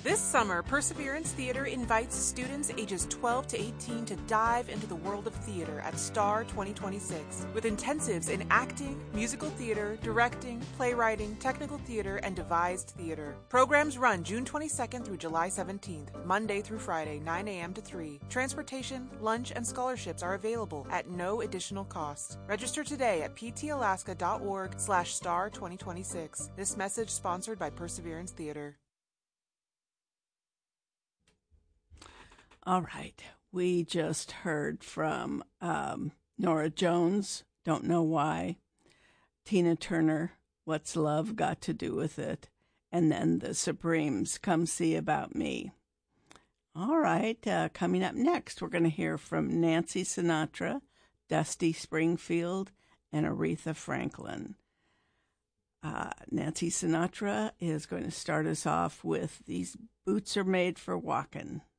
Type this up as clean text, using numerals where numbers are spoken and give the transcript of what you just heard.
This summer, Perseverance Theater invites students ages 12 to 18 to dive into the world of theater at STAR 2026 with intensives in acting, musical theater, directing, playwriting, technical theater, and devised theater. Programs run June 22nd through July 17th, Monday through Friday, 9 a.m. to 3. Transportation, lunch, and scholarships are available at no additional cost. Register today at ptalaska.org/STAR 2026. This message sponsored by Perseverance Theater. All right. We just heard from Nora Jones, Don't Know Why, Tina Turner, What's Love Got to Do with It, and then the Supremes, Come See About Me. All right. Coming up next, we're going to hear from Nancy Sinatra, Dusty Springfield, and Aretha Franklin. Nancy Sinatra is going to start us off with These Boots Are Made for Walkin'.